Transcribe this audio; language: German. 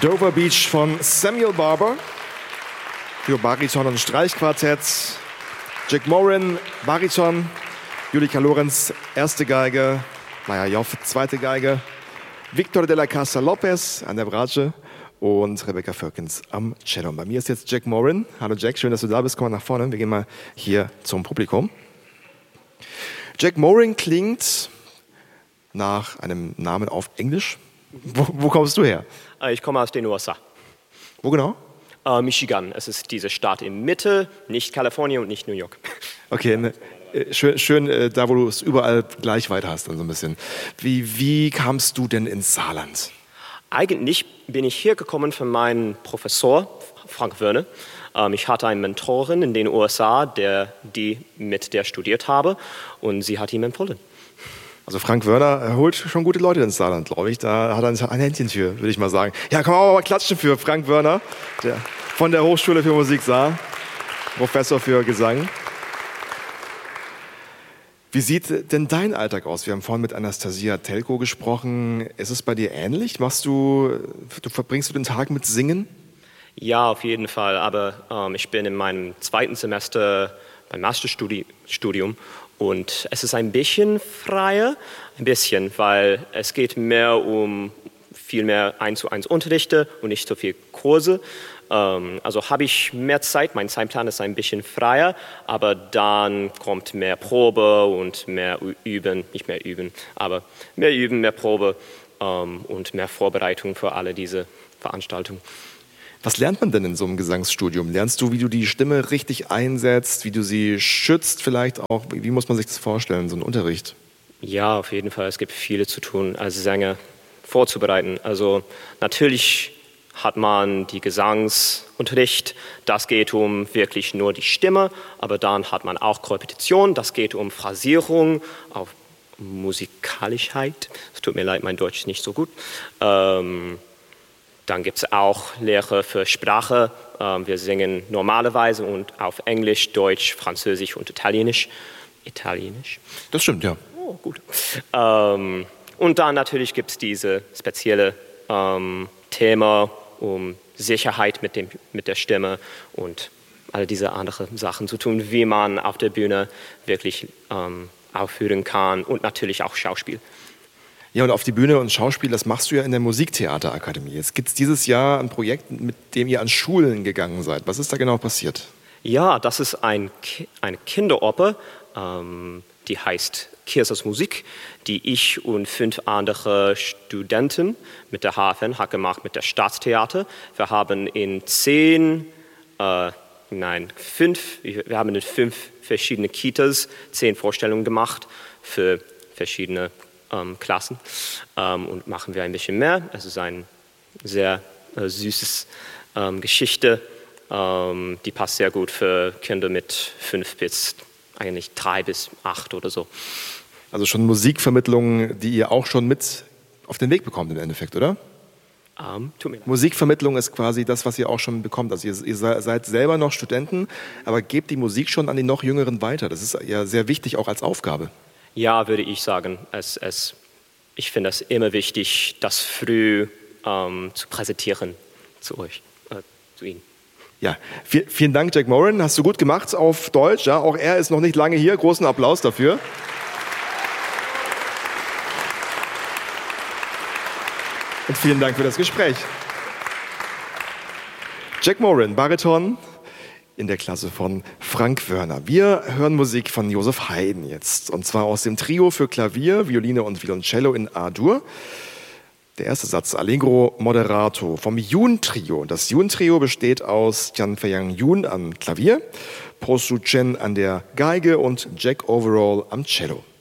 Dover Beach von Samuel Barber für Bariton und Streichquartett. Jack Moran, Bariton. Julika Lorenz, erste Geige. Maya Joff, zweite Geige. Victor de la Casa Lopez an der Bratsche und Rebecca Firkins am Cello. Bei mir ist jetzt Jack Moran. Hallo Jack, schön, dass du da bist. Komm mal nach vorne. Wir gehen mal hier zum Publikum. Jack Moran klingt nach einem Namen auf Englisch. Wo kommst du her? Ich komme aus den USA. Wo genau? Michigan. Es ist diese Stadt in Mitte, nicht Kalifornien und nicht New York. Okay, ne, schön da, wo du es überall gleich weit hast, dann so ein bisschen. Wie kamst du denn ins Saarland? Eigentlich bin ich hier gekommen von meinem Professor, Frank Wörner. Ich hatte eine Mentorin in den USA, mit der studiert habe, und sie hat ihn empfohlen. Also Frank Wörner holt schon gute Leute ins Saarland, glaube ich. Da hat er ein Händchen für, würde ich mal sagen. Ja, kann man auch mal klatschen für Frank Wörner, von der Hochschule für Musik Saar, Professor für Gesang. Wie sieht denn dein Alltag aus? Wir haben vorhin mit Anastasia Telko gesprochen. Ist es bei dir ähnlich? Verbringst du den Tag mit Singen? Ja, auf jeden Fall. Aber ich bin in meinem zweiten Semester beim Masterstudium. Und es ist ein bisschen freier, weil es geht viel mehr 1:1 Unterrichte und nicht so viel Kurse. Also habe ich mehr Zeit, mein Zeitplan ist ein bisschen freier, aber dann kommt mehr Probe und mehr Üben, mehr Probe und mehr Vorbereitung für alle diese Veranstaltungen. Was lernt man denn in so einem Gesangsstudium? Lernst du, wie du die Stimme richtig einsetzt, wie du sie schützt vielleicht auch? Wie muss man sich das vorstellen, so ein Unterricht? Ja, auf jeden Fall. Es gibt viel zu tun, als Sänger vorzubereiten. Also natürlich hat man die Gesangsunterricht, das geht um wirklich nur die Stimme, aber dann hat man auch Korrepetition, das geht um Phrasierung, auf Musikalischkeit. Es tut mir leid, mein Deutsch ist nicht so gut. Dann gibt es auch Lehre für Sprache. Wir singen normalerweise und auf Englisch, Deutsch, Französisch und Italienisch. Das stimmt, ja. Oh, gut. Und dann natürlich gibt es diese spezielle Thema um Sicherheit mit der Stimme und all diese anderen Sachen zu tun, wie man auf der Bühne wirklich aufführen kann und natürlich auch Schauspiel. Ja, und auf die Bühne und Schauspiel, das machst du ja in der Musiktheaterakademie. Jetzt gibt es dieses Jahr ein Projekt, mit dem ihr an Schulen gegangen seid. Was ist da genau passiert? Ja, das ist eine Kinderoper, die heißt Kirsas Musik, die ich und 5 andere Studenten mit der HFN hat gemacht, mit der Staatstheater. Wir haben in 5 verschiedene Kitas 10 Vorstellungen gemacht für verschiedene Klassen und machen wir ein bisschen mehr. Es ist eine sehr süßes Geschichte, die passt sehr gut für Kinder mit 5 bis eigentlich 3 bis 8 oder so. Also schon Musikvermittlung, die ihr auch schon mit auf den Weg bekommt im Endeffekt, oder? Tut mir leid. Musikvermittlung ist quasi das, was ihr auch schon bekommt. Also ihr seid selber noch Studenten, aber gebt die Musik schon an die noch Jüngeren weiter. Das ist ja sehr wichtig auch als Aufgabe. Ja, würde ich sagen. Ich finde es immer wichtig, das früh zu präsentieren zu euch, zu Ihnen. Ja, vielen Dank, Jack Moran. Hast du gut gemacht auf Deutsch. Ja, auch er ist noch nicht lange hier. Großen Applaus dafür. Und vielen Dank für das Gespräch. Jack Moran, Bariton in der Klasse von Frank Wörner. Wir hören Musik von Joseph Haydn jetzt. Und zwar aus dem Trio für Klavier, Violine und Violoncello in A-Dur. Der erste Satz, Allegro Moderato vom Yoon-Trio. Das Yoon-Trio besteht aus Chan Fei-Yang Yoon am Klavier, Po Soo Chen an der Geige und Jack Overall am Cello.